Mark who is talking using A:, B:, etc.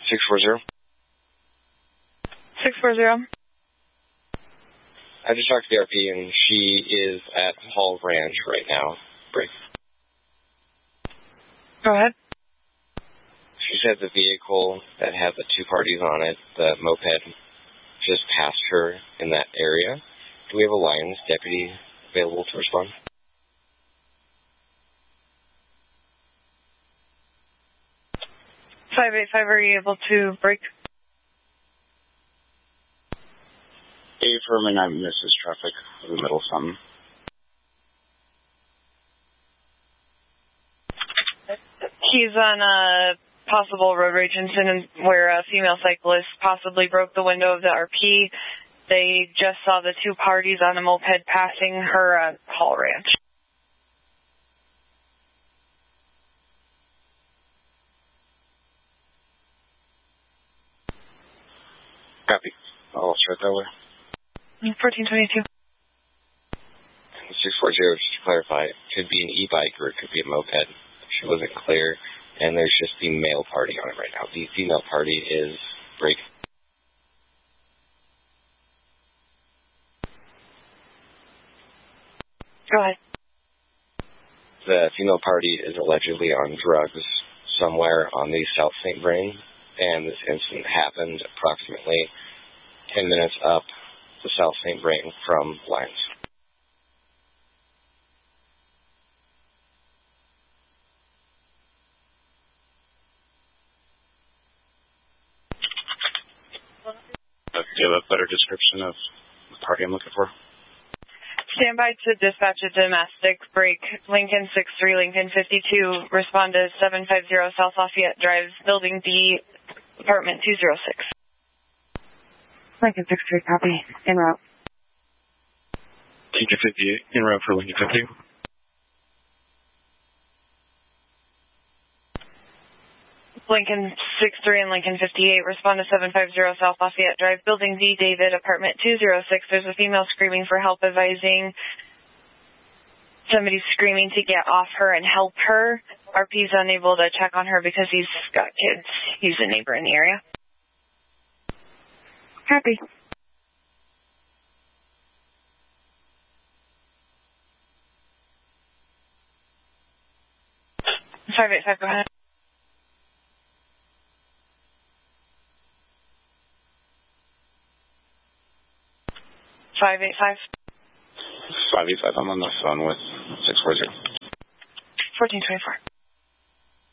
A: 640.
B: 640.
A: I just talked to the RP, and she is at Hall Ranch right now. Break.
B: Go ahead.
A: She said the vehicle that had the two parties on it, the moped, just passed her in that area. Do we have a Lyons deputy available to respond?
B: Are you able to break?
C: Affirming I misses traffic in the middle of something.
B: He's on a possible road rage incident where a female cyclist possibly broke the window of the RP. They just saw the two parties on a moped passing her at Hall Ranch.
C: Copy. I'll start that way.
B: 1422.
A: 640, just to clarify, it could be an e-bike or it could be a moped. She wasn't clear, and there's just the male party on it right now. The female party is break.
B: Go ahead.
A: The female party is allegedly on drugs somewhere on the South St. Vrain, and this incident happened approximately 10 minutes up the South St. Vrain from Lyons.
C: Do you have a better description of the party I'm looking for?
B: Stand by to dispatch a domestic. Break. Lincoln 63, Lincoln 52. Respond to 750 South Lafayette Drive, Building D, Apartment 206.
D: Lincoln 63, copy. En route.
C: Lincoln 58, en route for Lincoln 50.
B: Lincoln 63 and Lincoln 58. Respond to 750 South Lafayette Drive, Building D, David, Apartment 206. There's a female screaming for help, advising somebody's screaming to get off her and help her. RP's unable to check on her because he's got kids. He's a neighbor in the area.
D: Copy.
B: Sorry, go ahead. 585.
C: 585, I'm on the phone with 640.
B: 1424.